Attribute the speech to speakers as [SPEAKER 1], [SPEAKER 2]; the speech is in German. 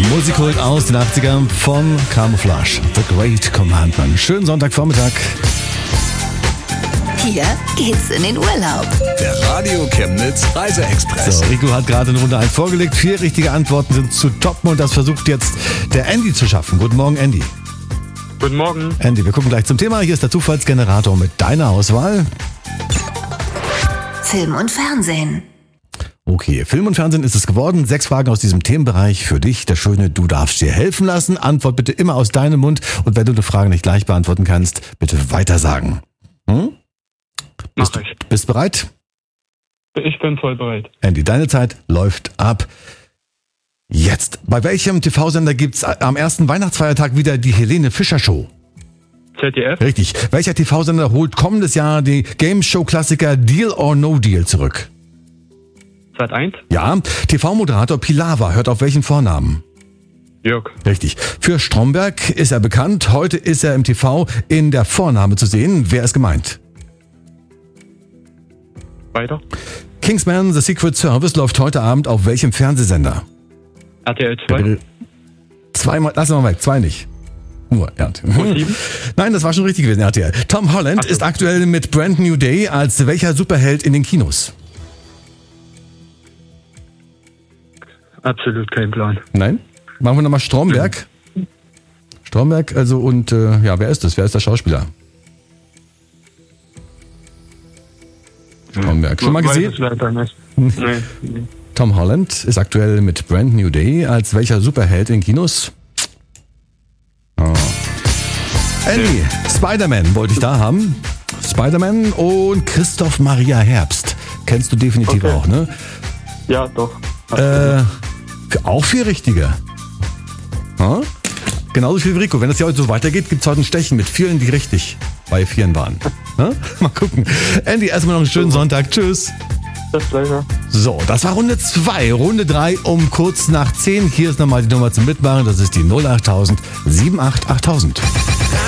[SPEAKER 1] Musikkult aus den 80ern von Camouflage, The Great Commandment. Schönen Sonntagvormittag.
[SPEAKER 2] Hier geht's in den Urlaub.
[SPEAKER 3] Der Radio Chemnitz Reiseexpress.
[SPEAKER 1] So, Rico hat gerade in Runde 1 vorgelegt. 4 richtige Antworten sind zu toppen und das versucht jetzt der Andy zu schaffen. Guten Morgen, Andy.
[SPEAKER 4] Guten Morgen.
[SPEAKER 1] Andy, wir gucken gleich zum Thema. Hier ist der Zufallsgenerator mit deiner Auswahl.
[SPEAKER 2] Film und Fernsehen.
[SPEAKER 1] Okay, Film und Fernsehen ist es geworden. 6 Fragen aus diesem Themenbereich für dich. Der Schöne, du darfst dir helfen lassen. Antwort bitte immer aus deinem Mund. Und wenn du eine Frage nicht gleich beantworten kannst, bitte weitersagen.
[SPEAKER 4] Mach ich.
[SPEAKER 1] Bist bereit?
[SPEAKER 4] Ich bin voll bereit.
[SPEAKER 1] Andy, deine Zeit läuft ab. Jetzt. Bei welchem TV-Sender gibt's am ersten Weihnachtsfeiertag wieder die Helene Fischer Show?
[SPEAKER 4] ZDF?
[SPEAKER 1] Richtig. Welcher TV-Sender holt kommendes Jahr die Game-Show-Klassiker Deal or No Deal zurück?
[SPEAKER 4] Sat.1?
[SPEAKER 1] Ja. TV-Moderator Pilawa hört auf welchen Vornamen?
[SPEAKER 4] Jörg.
[SPEAKER 1] Richtig. Für Stromberg ist er bekannt. Heute ist er im TV in der Vorname zu sehen. Wer ist gemeint?
[SPEAKER 4] Weiter?
[SPEAKER 1] Kingsman The Secret Service läuft heute Abend auf welchem Fernsehsender?
[SPEAKER 4] RTL 2?
[SPEAKER 1] Zweimal, lassen wir mal weg, 2 nicht. Nur RTL. Nein, das war schon richtig gewesen, RTL. Tom Holland ist aktuell mit Brand New Day als welcher Superheld in den Kinos?
[SPEAKER 4] Absolut kein Plan.
[SPEAKER 1] Nein? Machen wir nochmal Stromberg. Stromberg, also und wer ist das? Wer ist der Schauspieler? Stromberg. Schon mal gesehen?
[SPEAKER 4] Weiß es leider nicht. Nee.
[SPEAKER 1] Tom Holland ist aktuell mit Brand New Day als welcher Superheld in Kinos? Oh. Andy, Spider-Man wollte ich da haben. Spider-Man und Christoph Maria Herbst. Kennst du definitiv auch, ne?
[SPEAKER 4] Ja, doch.
[SPEAKER 1] Auch 4 richtige. Ha? Genauso viel wie Rico. Wenn das hier heute so weitergeht, gibt es heute ein Stechen mit vielen, die richtig bei 4 waren. Ha? Mal gucken. Andy, erstmal noch einen schönen Sonntag. Tschüss.
[SPEAKER 4] Das gleiche.
[SPEAKER 1] So, das war Runde 2. Runde 3 um kurz nach 10. Hier ist nochmal die Nummer zum Mitmachen. Das ist die 08000 78 8000.